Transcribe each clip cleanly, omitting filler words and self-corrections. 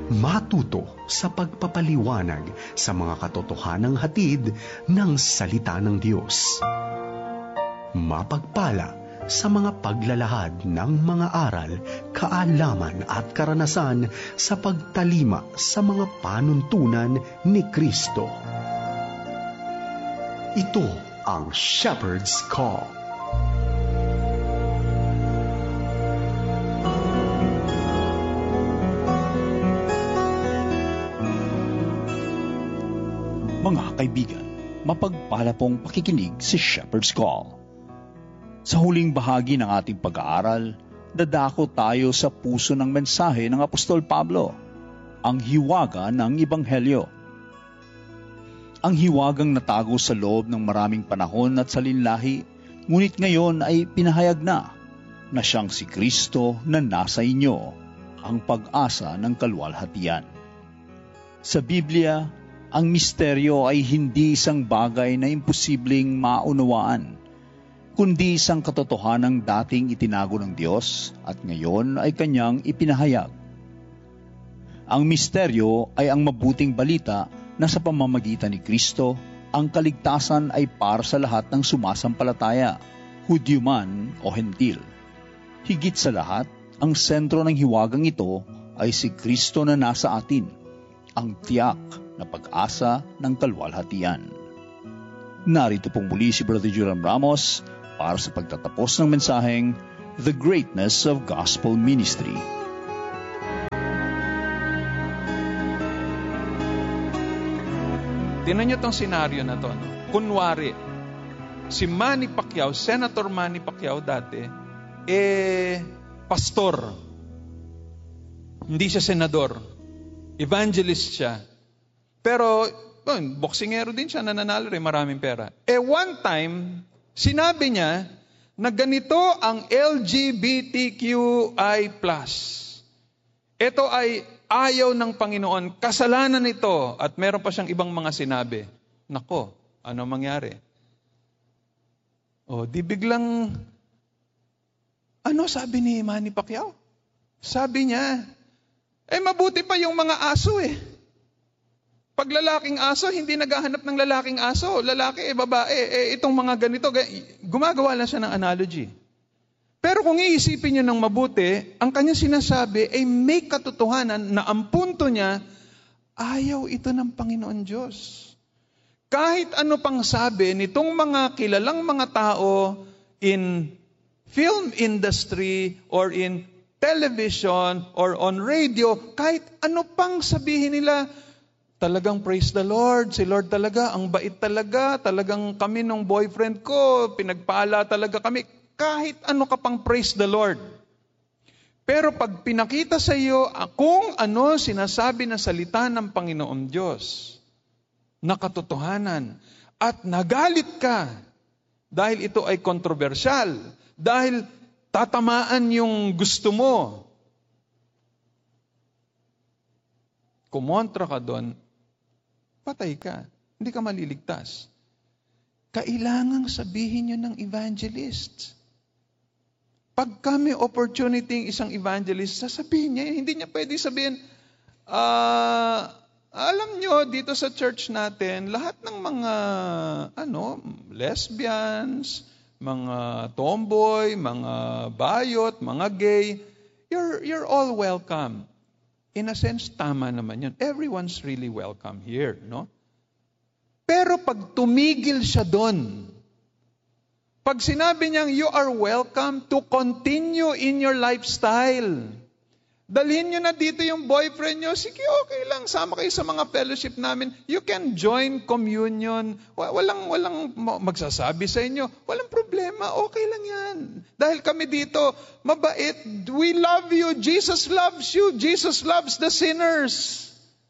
matuto sa pagpapaliwanag sa mga katotohanang hatid ng salita ng Diyos. Mapagpala sa mga paglalahad ng mga aral, kaalaman at karanasan sa pagtalima sa mga panuntunan ni Kristo. Ito ang Shepherd's Call. Mga kaibigan, mapagpala pong pakikinig si Shepherd's Call. Sa huling bahagi ng ating pag-aaral, dadako tayo sa puso ng mensahe ng Apostol Pablo, ang hiwaga ng Ebanghelyo. Ang hiwagang natago sa loob ng maraming panahon at salinlahi, ngunit ngayon ay pinahayag na siyang si Kristo na nasa inyo, ang pag-asa ng kaluwalhatian. Sa Biblia, ang misteryo ay hindi isang bagay na imposibleng maunawaan, kundi isang katotohanang dating itinago ng Diyos at ngayon ay kanyang ipinahayag. Ang misteryo ay ang mabuting balita na sa pamamagitan ni Kristo, ang kaligtasan ay para sa lahat ng sumasampalataya, Hudyo man o Hentil. Higit sa lahat, ang sentro ng hiwagang ito ay si Kristo na nasa atin, ang tiyak na pag-asa ng kaluwalhatian. Narito pong muli si Brother Joram Ramos para sa pagtatapos ng mensaheng The Greatness of Gospel Ministry. Tingnan niyo itong senaryo na to. Kunwari, si Manny Pacquiao, Senator Manny Pacquiao dati, pastor. Hindi siya senador. Evangelist siya. Pero, boksingero din siya, nananalo rin, maraming pera. One time, sinabi niya na ganito ang LGBTQI+. Ito ay ayaw ng Panginoon, kasalanan ito, at meron pa siyang ibang mga sinabi. Nako, ano mangyari? Di biglang, ano sabi ni Manny Pacquiao? Sabi niya, mabuti pa yung mga aso Pag lalaking aso, hindi naghahanap ng lalaking aso. Lalaki, babae. Itong mga ganito, gumagawa lang siya ng analogy. Pero kung iisipin niyo ng mabuti, ang kanyang sinasabi ay may katotohanan na ang punto niya, ayaw ito ng Panginoon Diyos. Kahit ano pang sabi nitong mga kilalang mga tao in film industry or in television or on radio, kahit ano pang sabihin nila, talagang praise the Lord. Si Lord talaga, ang bait talaga. Talagang kami nung boyfriend ko, pinagpala talaga kami. Kahit ano ka pang praise the Lord. Pero pag pinakita sa iyo kung ano sinasabi na salita ng Panginoon Diyos, na katotohanan, at nagalit ka, dahil ito ay kontrobersyal, dahil tatamaan yung gusto mo, kumontra ka doon, patay ka. Hindi ka maliligtas. Kailangang sabihin nyo ng evangelist. Pag kami opportunity isang evangelist, sasabihin niya, hindi niya pwede sabihin, alam nyo, dito sa church natin, lahat ng mga, lesbians, mga tomboy, mga bayot, mga gay, you're all welcome. In a sense, tama naman yun. Everyone's really welcome here, no? Pero pag tumigil siya doon, pag sinabi niyang, you are welcome to continue in your lifestyle. Dalhin niyo na dito yung boyfriend niyo, sige, okay lang, sama kayo sa mga fellowship namin. You can join communion. Walang magsasabi sa inyo. Walang problema, okay lang yan. Dahil kami dito, mabait. We love you. Jesus loves you. Jesus loves the sinners.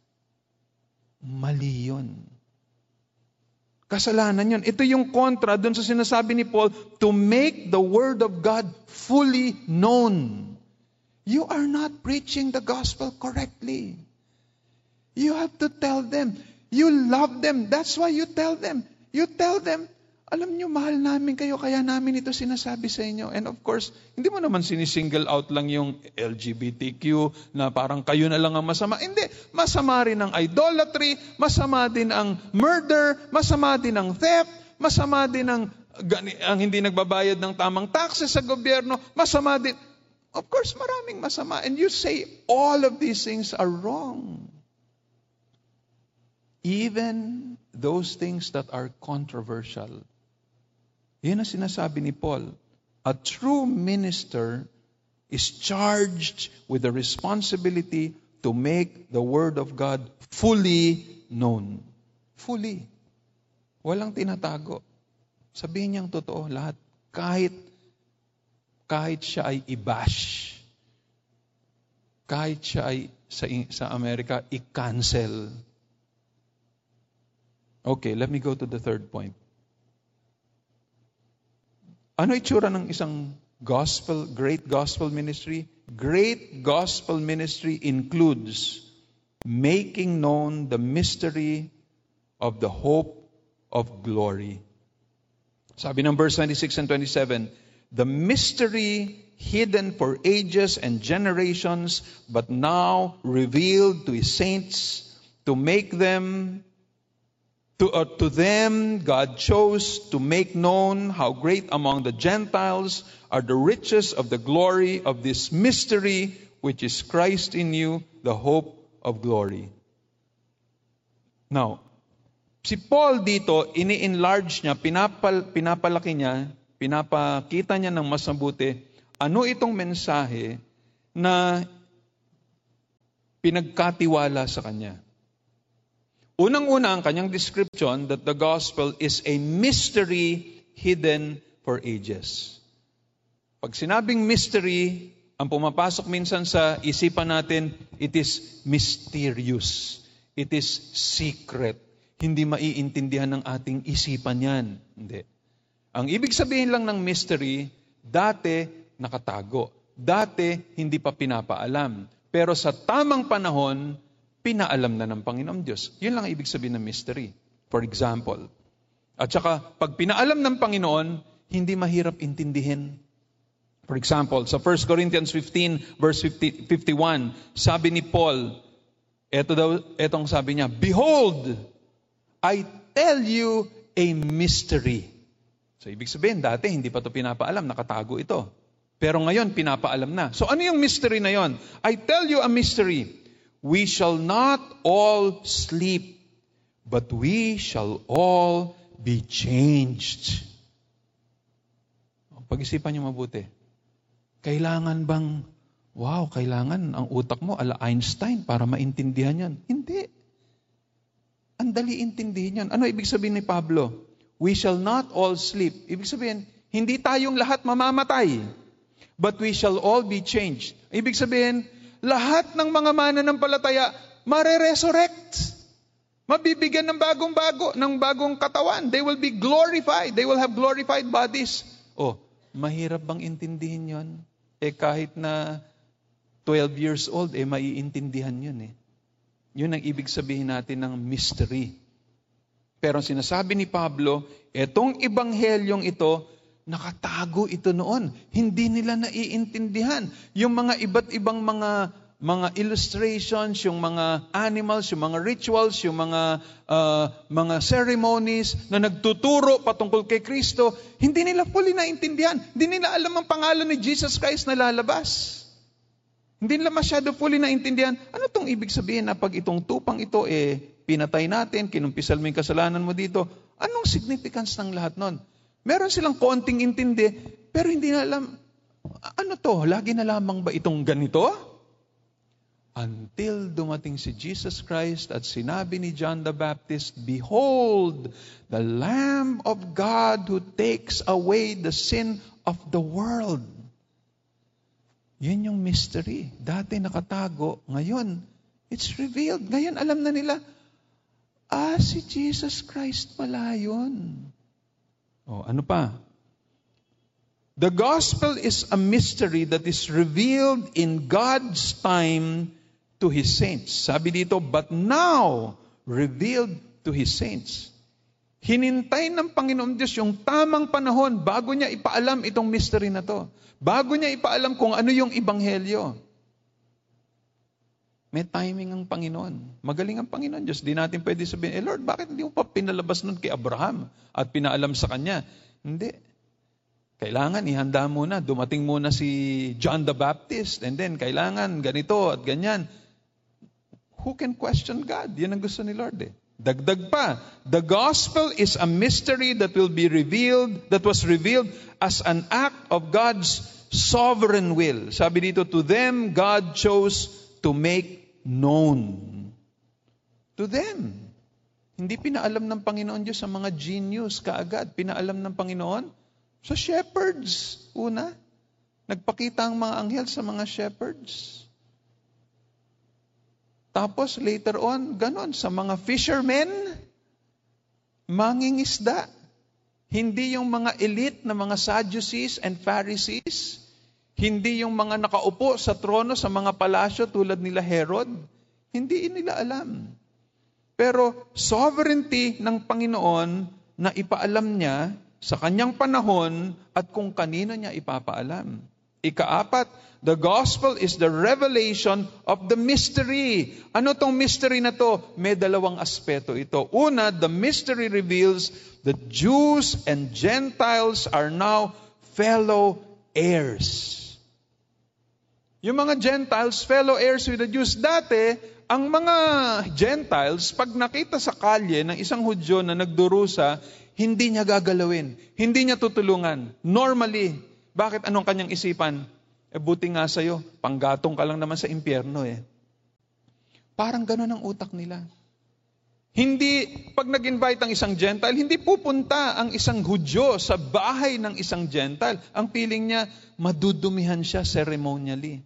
Mali yun. Kasalanan yun. Ito yung kontra dun sa sinasabi ni Paul, to make the word of God fully known. You are not preaching the gospel correctly. You have to tell them. You love them. That's why you tell them. You tell them, Alam nyo, mahal namin kayo, kaya namin ito sinasabi sa inyo. And of course, hindi mo naman sinisingle out lang yung LGBTQ na parang kayo na lang ang masama. Hindi, masama rin ang idolatry, masama din ang murder, masama din ang theft, masama din ang hindi nagbabayad ng tamang taxes sa gobyerno, masama din. Of course, maraming masama. And you say all of these things are wrong. Even those things that are controversial. Yan ang sinasabi ni Paul. A true minister is charged with the responsibility to make the Word of God fully known. Fully. Walang tinatago. Sabihin niyang totoo lahat. Kahit siya ay i-bash. Kahit siya ay sa Amerika i-cancel. Okay, let me go to the third point. Ano itsura ng isang great gospel ministry? Great gospel ministry includes making known the mystery of the hope of glory. Sabi ng verse 26 and 27, the mystery hidden for ages and generations, but now revealed to His saints, to make them To them, God chose to make known how great among the Gentiles are the riches of the glory of this mystery, which is Christ in you, the hope of glory. Now, si Paul dito, ini-enlarge niya, pinapalaki niya, pinapakita niya ng mas mabuti, ano itong mensahe na pinagkatiwala sa kanya. Unang-una ang kanyang description that the gospel is a mystery hidden for ages. Pag sinabing mystery, ang pumapasok minsan sa isipan natin, it is mysterious. It is secret. Hindi maiintindihan ng ating isipan yan. Hindi. Ang ibig sabihin lang ng mystery, dati nakatago. Dati hindi pa pinapaalam. Pero sa tamang panahon, pinaalam na ng Panginoong Diyos. Yun lang ang ibig sabihin ng mystery. For example. At saka, pag pinaalam ng Panginoon, hindi mahirap intindihin. For example, sa 1 Corinthians 15, verse 51, sabi ni Paul, etong sabi niya, behold, I tell you a mystery. So, ibig sabihin, dati hindi pa ito pinapaalam, nakatago ito. Pero ngayon, pinapaalam na. So, ano yung mystery na yon? I tell you a mystery. We shall not all sleep, but we shall all be changed. Pag-isipan niyo mabuti. Kailangan ang utak mo ala Einstein para maintindihan yan? Hindi. Ang dali intindihin yan. Ano ibig sabihin ni Pablo? We shall not all sleep. Ibig sabihin, hindi tayong lahat mamamatay, but we shall all be changed. Ibig sabihin, lahat ng mga mananampalataya mare-resurrect. Mabibigyan ng bagong katawan. They will be glorified. They will have glorified bodies. Oh, mahirap bang intindihin yon? Kahit na 12 years old, maiintindihan yun . Yun ang ibig sabihin natin ng mystery. Pero sinasabi ni Pablo, etong ebanghelyong ito, nakatago ito noon. Hindi nila naiintindihan. Yung mga iba't ibang mga illustrations, yung mga animals, yung mga rituals, yung mga ceremonies na nagtuturo patungkol kay Kristo, hindi nila fully naintindihan. Hindi nila alam ang pangalan ni Jesus Christ na lalabas. Hindi nila masyado fully naintindihan. Ano itong ibig sabihin na pag itong tupang ito, pinatay natin, kinumpisal mo yung kasalanan mo dito? Anong significance ng lahat nun? Meron silang konting intindi, pero hindi na alam, ano to? Lagi na lamang ba itong ganito? Until dumating si Jesus Christ at sinabi ni John the Baptist, behold, the Lamb of God who takes away the sin of the world. Yun yung mystery. Dati nakatago, ngayon, it's revealed. Ngayon alam na nila, si Jesus Christ pala yun. Ano pa? The gospel is a mystery that is revealed in God's time to His saints. Sabi dito, but now revealed to His saints. Hinintay ng Panginoon Diyos yung tamang panahon bago niya ipaalam itong mystery na to. Bago niya ipaalam kung ano yung ebanghelyo. May timing ang Panginoon. Magaling ang Panginoon Diyos. Di natin pwede sabihin, Lord, bakit hindi mo pa pinalabas nun kay Abraham at pinaalam sa kanya? Hindi. Kailangan ihanda muna. Dumating muna si John the Baptist and then kailangan ganito at ganyan. Who can question God? Yan ang gusto ni Lord eh. Dagdag pa, the gospel is a mystery that will be revealed, that was revealed as an act of God's sovereign will. Sabi dito, to them God chose to make known. To them. Hindi pinaalam ng Panginoon Diyos sa mga genius kaagad. Pinaalam ng Panginoon sa shepherds. Una, nagpakita ang mga anghel sa mga shepherds. Tapos later on, ganon, sa mga fishermen, mangingisda. Hindi yung mga elite na mga Sadducees and Pharisees. Hindi yung mga nakaupo sa trono sa mga palasyo tulad nila Herod. Hindi nila alam. Pero sovereignty ng Panginoon na ipaalam niya sa kanyang panahon at kung kanino niya ipapaalam. Ikaapat, the gospel is the revelation of the mystery. Ano tong mystery na to? May dalawang aspeto ito. Una, the mystery reveals that Jews and Gentiles are now fellow heirs. Yung mga Gentiles, fellow heirs with the Jews. Dati, ang mga Gentiles, pag nakita sa kalye ng isang Hudyo na nagdurusa, hindi niya gagalawin. Hindi niya tutulungan. Normally, bakit anong kanyang isipan? Buti nga sa'yo, panggatong ka lang naman sa impyerno eh. Parang gano'n ang utak nila. Hindi, pag nag-invite ang isang Gentile, hindi pupunta ang isang Hudyo sa bahay ng isang Gentile. Ang feeling niya, madudumihan siya ceremonially.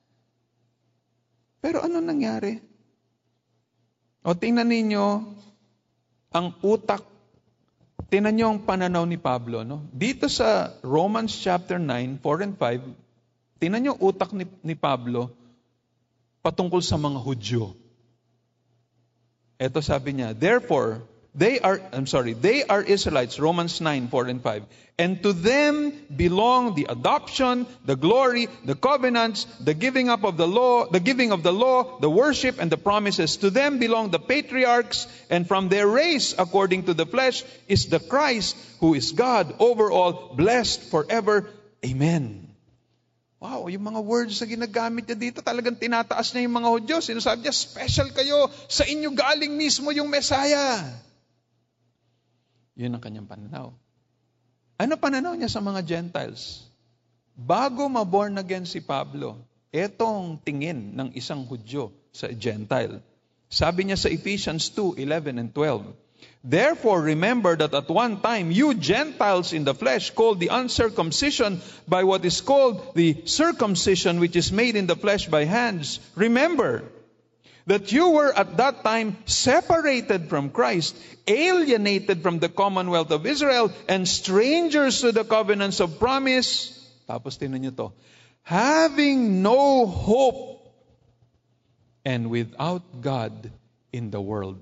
Pero ano nangyari? O tingnan ninyo, ang utak. Tingnan niyo ang pananaw ni Pablo. No? Dito sa Romans chapter 9, 4 and 5, tingnan niyo utak ni Pablo patungkol sa mga Hudyo. Ito sabi niya, therefore, they are Israelites, Romans 9, 4 and 5. And to them belong the adoption, the glory, the covenants, the giving of the law, the worship, and the promises. To them belong the patriarchs, and from their race, according to the flesh, is the Christ, who is God over all, blessed forever. Amen. Wow, yung mga words na ginagamit niya dito, talagang tinataas niya yung mga Hudyo. Sinasabi niya, special kayo, sa inyo galing mismo yung Messiah. Yun ang kanyang pananaw. Ano pananaw niya sa mga Gentiles? Bago ma-born again si Pablo, etong tingin ng isang Hudyo sa Gentile. Sabi niya sa Ephesians 2:11 and 12, therefore remember that at one time you Gentiles in the flesh called the uncircumcision by what is called the circumcision which is made in the flesh by hands. Remember that you were at that time separated from Christ, alienated from the commonwealth of Israel, and strangers to the covenants of promise. Tapos tinan niyo to. Having no hope and without God in the world.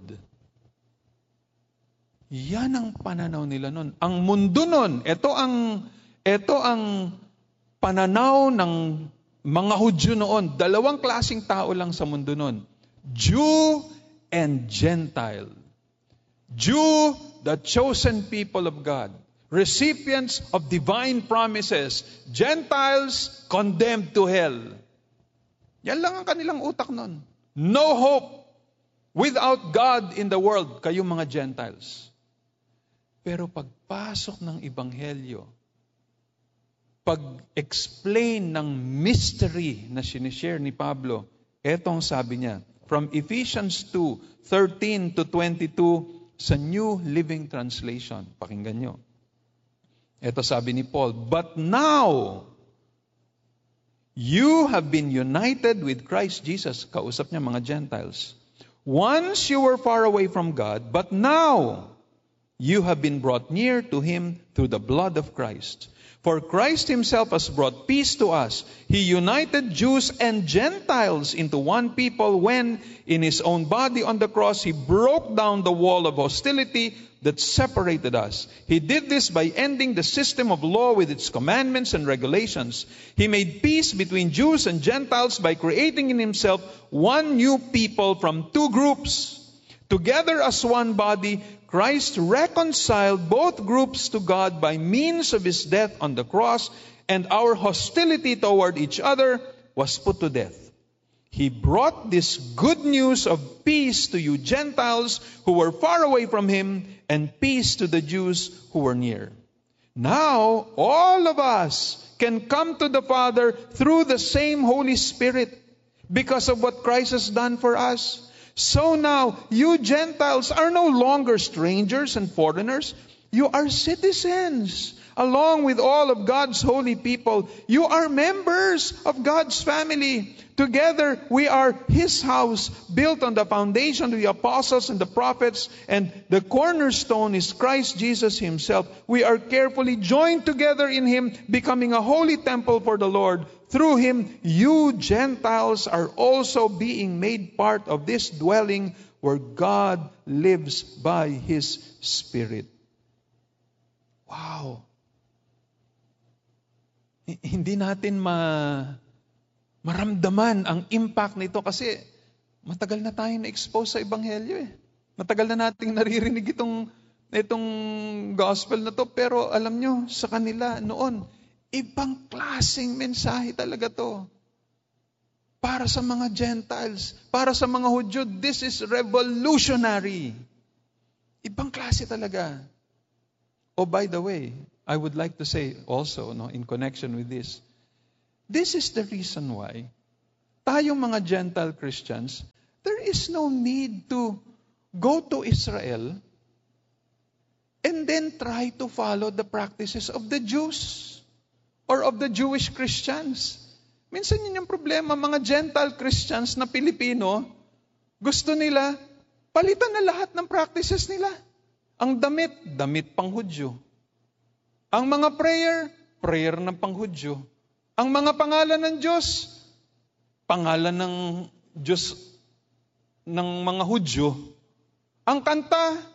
Yan ang pananaw nila nun. Ang mundo nun, ito ang pananaw ng mga Hudyo noon. Dalawang klaseng tao lang sa mundo nun. Jew and Gentile. Jew, the chosen people of God. Recipients of divine promises. Gentiles, condemned to hell. Yan lang ang kanilang utak nun. No hope without God in the world. Kayong mga Gentiles. Pero pagpasok ng Ebanghelyo, pag-explain ng mystery na sinishare ni Pablo, etong sabi niya, from Ephesians 2:13 to 22 sa New Living Translation. Pakinggan nyo. Ito sabi ni Paul, but now, you have been united with Christ Jesus. Kausap niya mga Gentiles. Once you were far away from God, but now, you have been brought near to Him through the blood of Christ. For Christ himself has brought peace to us. He united Jews and Gentiles into one people when, in his own body on the cross, he broke down the wall of hostility that separated us. He did this by ending the system of law with its commandments and regulations. He made peace between Jews and Gentiles by creating in himself one new people from two groups. Together as one body, Christ reconciled both groups to God by means of his death on the cross, and our hostility toward each other was put to death. He brought this good news of peace to you Gentiles who were far away from him, and peace to the Jews who were near. Now, all of us can come to the Father through the same Holy Spirit because of what Christ has done for us. So now, you Gentiles are no longer strangers and foreigners. You are citizens, along with all of God's holy people. You are members of God's family. Together, we are his house, built on the foundation of the apostles and the prophets, and the cornerstone is Christ Jesus himself. We are carefully joined together in him, becoming a holy temple for the Lord. Through him, you Gentiles are also being made part of this dwelling where God lives by his Spirit. Wow! Hindi natin maramdaman ang impact nito kasi matagal na tayo na-expose sa Ebanghelyo eh. Matagal na nating naririnig itong gospel na to, pero alam nyo, sa kanila noon, ibang klaseng mensahe talaga to. Para sa mga Gentiles, para sa mga Hudyo, this is revolutionary. Ibang klase talaga. Oh, by the way, I would like to say also, in connection with this is the reason why tayong mga Gentile Christians, there is no need to go to Israel and then try to follow the practices of the Jews or of the Jewish Christians. Minsan yun yung problema, mga Gentile Christians na Pilipino, gusto nila, palitan na lahat ng practices nila. Ang damit pang Hudyo. Ang mga prayer ng pang Hudyo. Ang mga pangalan ng Diyos, pangalan ng Diyos ng mga Hudyo. Ang kanta,